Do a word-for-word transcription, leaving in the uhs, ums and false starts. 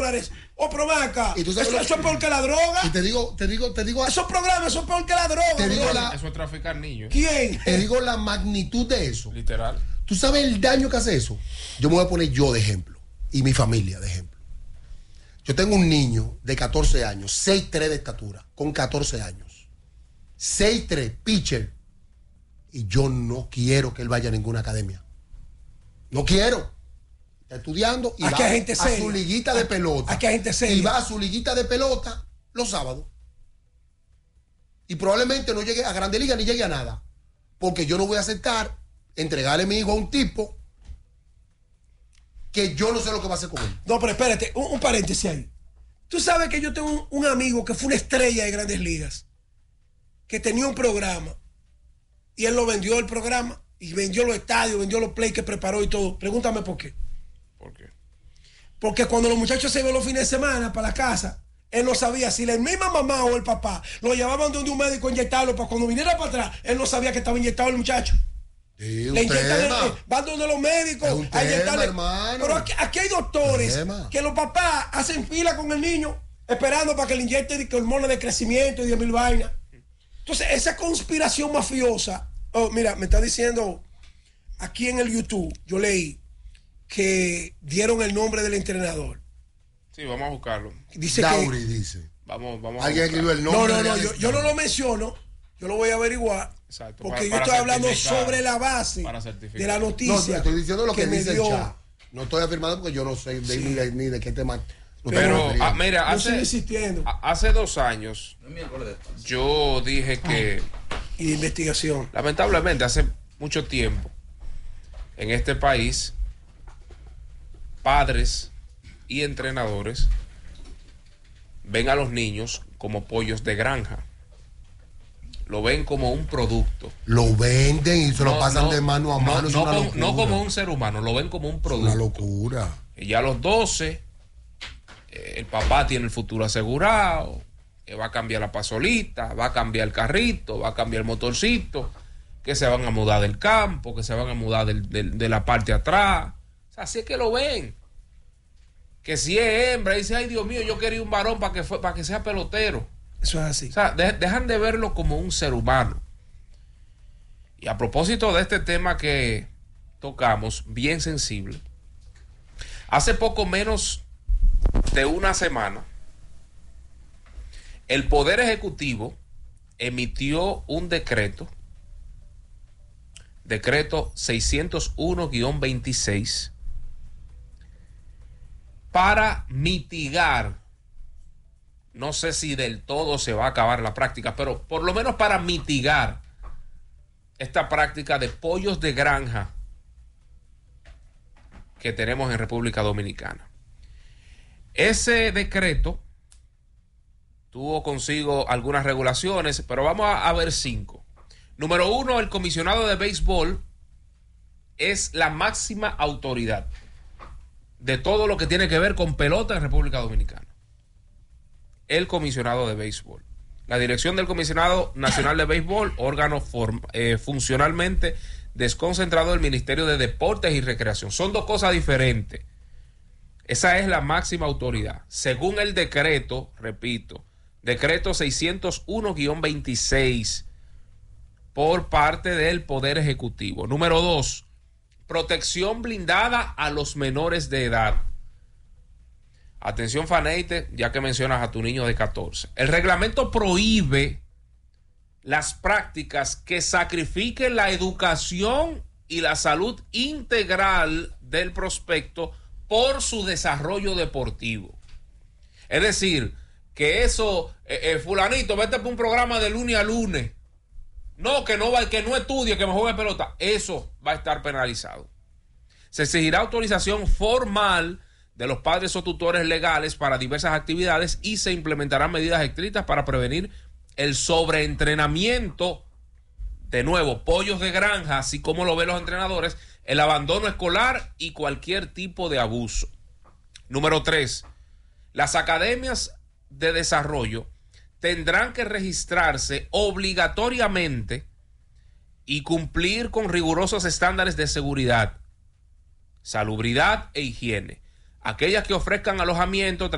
dólares. Oh, pero ven acá. ¿Y tú eso, lo, eso es peor que la droga. Y te digo, te digo, te digo. Esos programas son peor que la droga. Te digo la, eso es traficar niños. ¿Quién? Te digo la magnitud de eso. Literal. ¿Tú sabes el daño que hace eso? Yo me voy a poner yo de ejemplo. Y mi familia de ejemplo. Yo tengo un niño de catorce años, seis tres de estatura, con catorce años. seis tres, pitcher. Y yo no quiero que él vaya a ninguna academia. No quiero. Está estudiando y aquí va gente a seria. su liguita de pelota. Aquí hay gente seria. Y va a su liguita de pelota los sábados. Y probablemente no llegue a Grande Liga ni llegue a nada. Porque yo no voy a aceptar entregarle a mi hijo a un tipo que yo no sé lo que va a hacer con él. No, pero espérate, un, un paréntesis ahí. Tú sabes que yo tengo un, un amigo que fue una estrella de Grandes Ligas, que tenía un programa, y él lo vendió el programa, y vendió los estadios, vendió los plays que preparó y todo. Pregúntame por qué. ¿Por qué? Porque cuando los muchachos se iban los fines de semana para la casa, él no sabía si la misma mamá o el papá lo llevaban donde un médico a inyectarlo, para cuando viniera para atrás, él no sabía que estaba inyectado el muchacho. Sí, Le inyectan, tema. eh, van donde los médicos Es un a inyectarle. tema, hermano. Pero aquí, aquí hay doctores Tema. que los papás hacen fila con el niño esperando para que le inyecten hormonas de crecimiento y diez mil vainas. Entonces, esa conspiración mafiosa. Oh, mira, me está diciendo aquí en el YouTube, yo leí que dieron el nombre del entrenador. Sí, vamos a buscarlo. Dice Dauri que, dice. Vamos, vamos Alguien a escribió el no, nombre. no, no, de yo, yo no lo menciono. Yo lo voy a averiguar. Exacto, Porque para- yo para estoy hablando certificar, sobre la base para certificar. de la No, noticia. estoy diciendo lo que, me dice dio. el chat. No estoy afirmando porque yo no sé de, Sí. ni, de, ni de qué tema. no Pero, estoy ah, refiriendo. mira, Yo sigo hace, insistiendo. a- hace dos años yo dije que Y de investigación. lamentablemente hace mucho tiempo en este país padres y entrenadores ven a los niños como pollos de granja. Lo ven como un producto. Lo venden y se lo No, pasan no, de mano a no, mano. es no una como, locura. no como un ser humano, lo ven como un Es producto. una locura. Y ya a los doce, eh, el papá tiene el futuro asegurado, eh, va a cambiar la pasolita, va a cambiar el carrito, va a cambiar el motorcito, que se van a mudar del campo, que se van a mudar del, del, de la parte de atrás. O sea, así es que lo ven. Que si es hembra, dice, ay Dios mío, yo quería un varón para que, fue, para que sea pelotero. Eso es así. O sea, de, dejan de verlo como un ser humano. Y a propósito de este tema que tocamos, bien sensible, hace poco menos de una semana, el Poder Ejecutivo emitió un decreto, decreto seiscientos uno guión veintiséis, para mitigar, no sé si del todo se va a acabar la práctica, pero por lo menos para mitigar esta práctica de pollos de granja que tenemos en República Dominicana. Ese decreto tuvo consigo algunas regulaciones, pero vamos a, a ver cinco. Número uno, el comisionado de béisbol es la máxima autoridad de todo lo que tiene que ver con pelota en República Dominicana. El comisionado de béisbol. La dirección del Comisionado Nacional de Béisbol, órgano form, eh, funcionalmente desconcentrado del Ministerio de Deportes y Recreación. Son dos cosas diferentes. Esa es la máxima autoridad. Según el decreto, repito, decreto seiscientos uno guión veintiséis por parte del Poder Ejecutivo. Número dos, protección blindada a los menores de edad. Atención, Faneite, ya que mencionas a tu niño de catorce. El reglamento prohíbe las prácticas que sacrifiquen la educación y la salud integral del prospecto por su desarrollo deportivo. Es decir, que eso, eh, eh, fulanito, vete por un programa de lunes a lunes. No, que no va, que no estudie, que me juegue pelota. Eso va a estar penalizado. Se exigirá autorización formal de los padres o tutores legales para diversas actividades y se implementarán medidas estrictas para prevenir el sobreentrenamiento, de nuevo, pollos de granja, así como lo ven los entrenadores, el abandono escolar y cualquier tipo de abuso. Número tres, las academias de desarrollo tendrán que registrarse obligatoriamente y cumplir con rigurosos estándares de seguridad, salubridad e higiene. Aquellas que ofrezcan alojamiento,